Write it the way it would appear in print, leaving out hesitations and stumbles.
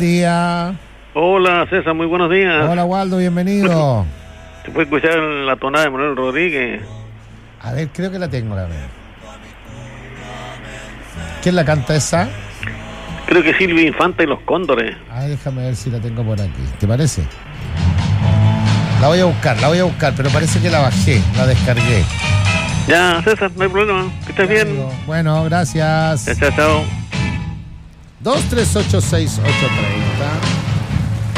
día. Hola César, muy buenos días. Hola Waldo, bienvenido. ¿Se puede escuchar la tonada de Manuel Rodríguez? A ver, creo que la tengo, la verdad. ¿Quién la canta esa? Creo que Silvia Infanta y los Cóndores. Ay, déjame ver si la tengo por aquí. ¿Te parece? La voy a buscar, pero parece que la bajé, la descargué. Ya, César, no hay problema. Que estés bien. Bueno, gracias. Chao, chao. 2386830